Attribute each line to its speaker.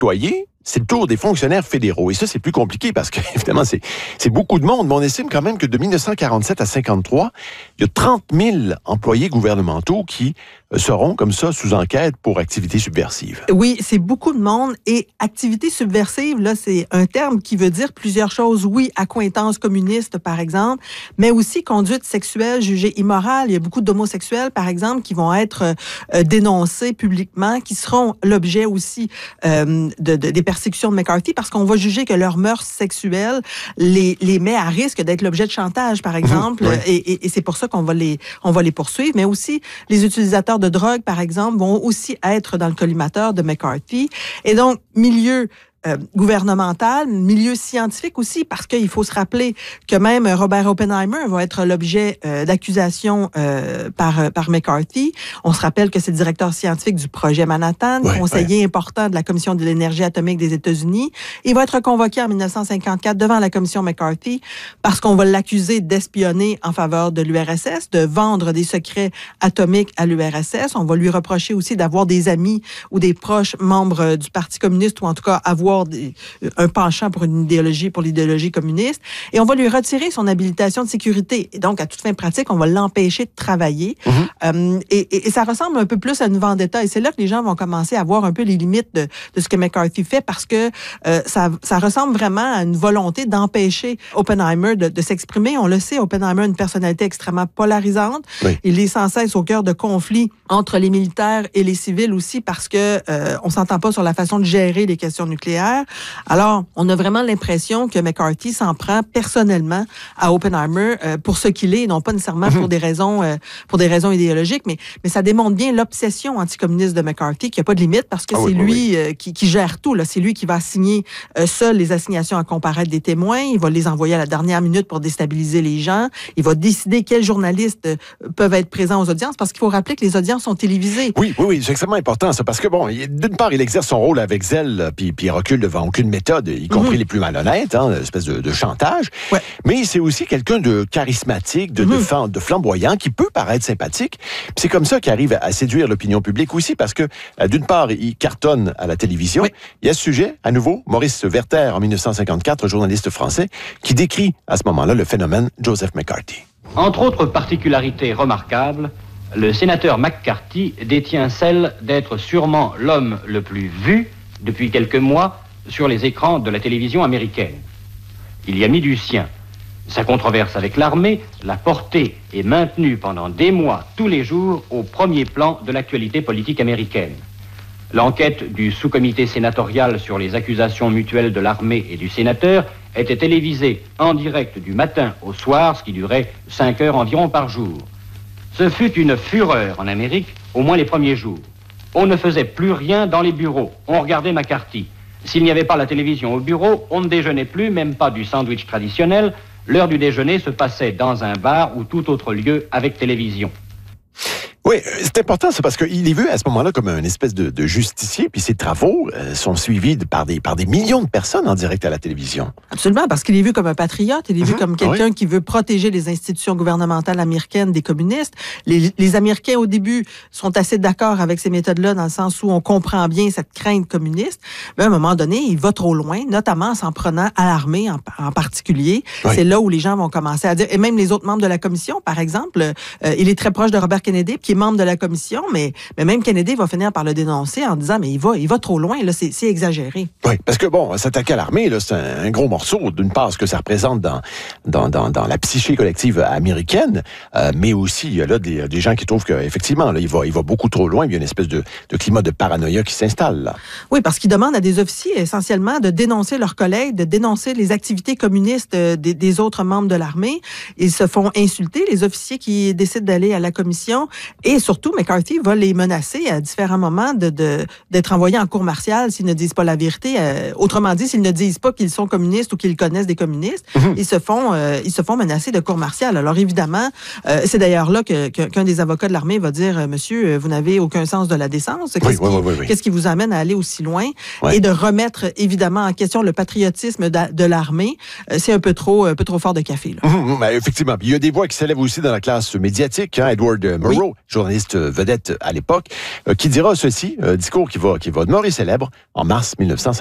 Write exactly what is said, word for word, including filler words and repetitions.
Speaker 1: employés, c'est le tour des fonctionnaires fédéraux. Et ça, c'est plus compliqué parce que, évidemment, c'est, c'est beaucoup de monde. Mais on estime quand même que de dix-neuf cent quarante-sept à cinquante-trois, il y a trente mille employés gouvernementaux qui seront comme ça sous enquête pour activités subversives.
Speaker 2: Oui, c'est beaucoup de monde. Et activité subversive, là, c'est un terme qui veut dire plusieurs choses. Oui, accointance communiste, par exemple, mais aussi conduite sexuelle jugée immorale. Il y a beaucoup d'homosexuels, par exemple, qui vont être euh, dénoncés publiquement, qui seront l'objet aussi euh, de, de, des persécutions de McCarthy, parce qu'on va juger que leur mœurs sexuelles les, les met à risque d'être l'objet de chantage, par exemple. Oui. Et, et, et c'est pour ça qu'on va les, on va les poursuivre. Mais aussi, les utilisateurs de drogue, par exemple, vont aussi être dans le collimateur de McCarthy. Et donc, milieu Euh, gouvernemental, milieu scientifique aussi, parce qu'il faut se rappeler que même Robert Oppenheimer va être l'objet euh, d'accusations euh, par, par McCarthy. On se rappelle que c'est le directeur scientifique du projet Manhattan, ouais, conseiller ouais. important de la Commission de l'énergie atomique des États-Unis. Il va être convoqué en dix-neuf cent cinquante-quatre devant la Commission McCarthy parce qu'on va l'accuser d'espionner en faveur de l'U R S S, de vendre des secrets atomiques à l'U R S S. On va lui reprocher aussi d'avoir des amis ou des proches membres du Parti communiste, ou en tout cas avoir Des, un penchant pour une idéologie, pour l'idéologie communiste, et on va lui retirer son habilitation de sécurité. Et donc, à toute fin pratique, on va l'empêcher de travailler. Mm-hmm. Euh, et, et, et ça ressemble un peu plus à une vendetta. Et c'est là que les gens vont commencer à voir un peu les limites de, de ce que McCarthy fait, parce que euh, ça, ça ressemble vraiment à une volonté d'empêcher Oppenheimer de, de s'exprimer. On le sait, Oppenheimer a une personnalité extrêmement polarisante. Oui. Il est sans cesse au cœur de conflits entre les militaires et les civils aussi, parce que euh, on s'entend pas sur la façon de gérer les questions nucléaires. Alors, on a vraiment l'impression que McCarthy s'en prend personnellement à Oppenheimer euh, pour ce qu'il est, non pas nécessairement mm-hmm. pour des raisons euh, pour des raisons idéologiques, mais mais ça démontre bien l'obsession anticommuniste de McCarthy, qui a pas de limite, parce que ah c'est oui, lui oui. Euh, qui, qui gère tout. Là, c'est lui qui va assigner euh, seul les assignations à comparaître des témoins. Il va les envoyer à la dernière minute pour déstabiliser les gens. Il va décider quels journalistes euh, peuvent être présents aux audiences, parce qu'il faut rappeler que les audiences sont télévisées.
Speaker 1: Oui, oui, oui, c'est extrêmement important ça, parce que bon, d'une part, il exerce son rôle avec zèle, puis puis il recule devant aucune méthode, y compris mm-hmm. les plus malhonnêtes, hein, une espèce de, de chantage. Ouais. Mais c'est aussi quelqu'un de charismatique, de, mm-hmm. de, de flamboyant, qui peut paraître sympathique. Puis c'est comme ça qu'il arrive à séduire l'opinion publique aussi, parce que, d'une part, il cartonne à la télévision. Oui. Il y a ce sujet, à nouveau, Maurice Werther, en dix-neuf cent cinquante-quatre, journaliste français, qui décrit à ce moment-là le phénomène Joseph McCarthy.
Speaker 3: Entre autres particularités remarquables, le sénateur McCarthy détient celle d'être sûrement l'homme le plus vu depuis quelques mois sur les écrans de la télévision américaine. Il y a mis du sien. Sa controverse avec l'armée l'a porté et maintenu pendant des mois, tous les jours, au premier plan de l'actualité politique américaine. L'enquête du sous-comité sénatorial sur les accusations mutuelles de l'armée et du sénateur était télévisée en direct du matin au soir, ce qui durait cinq heures environ par jour. Ce fut une fureur en Amérique, au moins les premiers jours. On ne faisait plus rien dans les bureaux. On regardait McCarthy. S'il n'y avait pas la télévision au bureau, on ne déjeunait plus, même pas du sandwich traditionnel. L'heure du déjeuner se passait dans un bar ou tout autre lieu avec télévision.
Speaker 1: Oui, c'est important, ça, parce qu'il est vu à ce moment-là comme une espèce de, de justicier, puis ses travaux euh, sont suivis de, par, des, par des millions de personnes en direct à la télévision.
Speaker 2: Absolument, parce qu'il est vu comme un patriote, il est mmh, vu comme quelqu'un oui. qui veut protéger les institutions gouvernementales américaines des communistes. Les, les Américains, au début, sont assez d'accord avec ces méthodes-là, dans le sens où on comprend bien cette crainte communiste, mais à un moment donné, il va trop loin, notamment en s'en prenant à l'armée en, en particulier. Oui. C'est là où les gens vont commencer à dire, et même les autres membres de la commission, par exemple, euh, il est très proche de Robert Kennedy, qui est membre de la commission, mais, mais même Kennedy va finir par le dénoncer en disant, mais il va, il va trop loin, là, c'est, c'est exagéré.
Speaker 1: Oui, parce que bon, s'attaquer à l'armée, là, c'est un, un gros morceau, d'une part, ce que ça représente dans, dans, dans, dans la psyché collective américaine, euh, mais aussi, il y a là des, des gens qui trouvent qu'effectivement, là, il va, il va beaucoup trop loin, il y a une espèce de, de climat de paranoïa qui s'installe, là.
Speaker 2: Oui, parce qu'ils demandent à des officiers, essentiellement, de dénoncer leurs collègues, de dénoncer les activités communistes des, des autres membres de l'armée. Ils se font insulter, les officiers qui décident d'aller à la commission, et surtout, McCarthy va les menacer à différents moments de, de, d'être envoyés en cour martiale s'ils ne disent pas la vérité. Euh, autrement dit, s'ils ne disent pas qu'ils sont communistes ou qu'ils connaissent des communistes, mm-hmm. ils se font euh, ils se font menacer de cour martiale. Alors évidemment, euh, c'est d'ailleurs là que, que, qu'un des avocats de l'armée va dire, Monsieur, vous n'avez aucun sens de la décence. Qu'est-ce, oui, qui, oui, oui, oui. qu'est-ce qui vous amène à aller aussi loin? Oui. Et de remettre évidemment en question le patriotisme de, de l'armée. Euh, c'est un peu trop, un peu trop fort de café, là.
Speaker 1: Mm-hmm. Ben, effectivement. Il y a des voix qui s'élèvent aussi dans la classe médiatique. Hein? Edward Murrow, oui. journaliste vedette à l'époque, euh, qui dira ceci, un discours qui va, qui va demeurer célèbre en mars mille neuf cent cinquante.